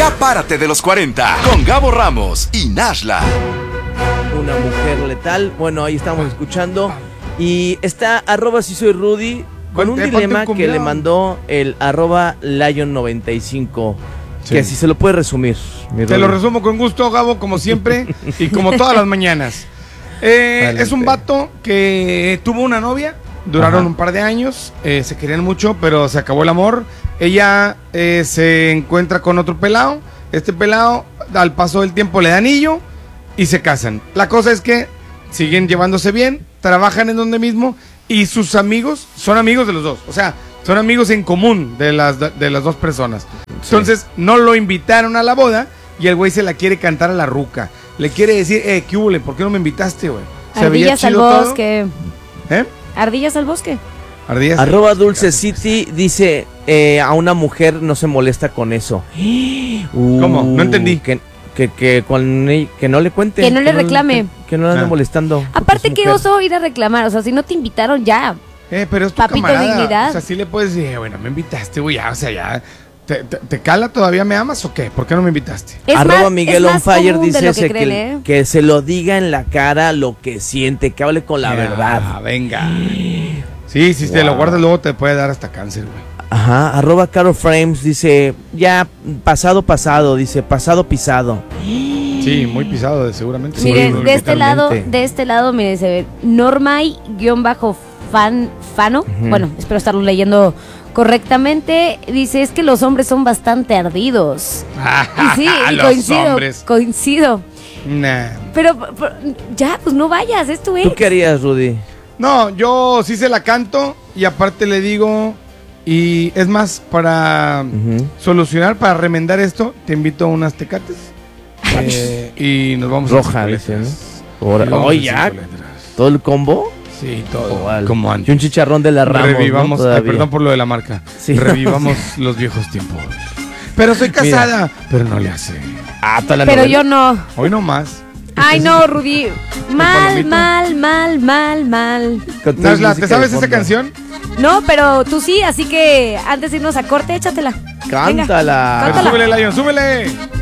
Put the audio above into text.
Ya párate de los 40 con Gabo Ramos y Nashla. Una mujer letal. Bueno, ahí estamos escuchando. Y está @si soy Rudy con un dilema que le mandó el @Lion95. Sí. Que así se lo puede resumir. Te lo resumo con gusto, Gabo, como siempre y como todas las mañanas. Es un vato que tuvo una novia, duraron un par de años, se querían mucho, pero se acabó el amor. Ella se encuentra con otro pelado. Este pelado, al paso del tiempo, le da anillo y se casan. La cosa es que siguen llevándose bien, trabajan en donde mismo y sus amigos son amigos de los dos. O sea, son amigos en común de las dos personas. Entonces, no lo invitaron a la boda y el güey se la quiere cantar a la ruca. Le quiere decir, ¿qué hubo? ¿Por qué no me invitaste, güey? Ardillas al bosque. ¿Eh? Ardillas al bosque. Ardillas. @DulceCity dice, a una mujer no se molesta con eso. ¿Cómo? No entendí. Que no le cuente. Que no le reclame. Que no le ande molestando. Aparte, qué oso ir a reclamar. O sea, si no te invitaron, ya. Pero es tu Papito, camarada. dignidad. O sea, sí le puedes decir, bueno, me invitaste, güey, ya, o sea, ya. ¿Te cala? ¿Todavía me amas o qué? ¿Por qué no me invitaste? Miguel on Fire dice que se lo diga en la cara lo que siente, que hable con la verdad. Venga. Sí, si te lo guardas luego te puede dar hasta cáncer, güey. Ajá, @Caro Frames dice, ya pasado, dice, pasado pisado. Sí, muy pisado, seguramente. Miren, de este lado, miren, se ve Normay-Fano. Bueno, espero estarlo leyendo correctamente. Dice, es que los hombres son bastante ardidos. Y sí, coincido. Nah. Pero ya, pues no vayas, es tu ex. ¿Tú qué harías, Rudy? No, yo sí se la canto y aparte le digo, y es más, para solucionar, para remendar esto, te invito a unas tecates y nos vamos Roja, dice, ¿no? Ya, ¿todo el combo? Sí, todo. Como antes. Y un chicharrón de la Ramos. Revivamos, perdón por lo de la marca. Sí. Revivamos los viejos tiempos. Pero soy casada. Mira. Pero no le hace. Pero yo no. Hoy no más. Ay, no, Rudy. Mal. Nashla, ¿te sabes esa canción? No, pero tú sí, así que antes de irnos a corte, échatela. Cántala. Súbele, Lion, súbele.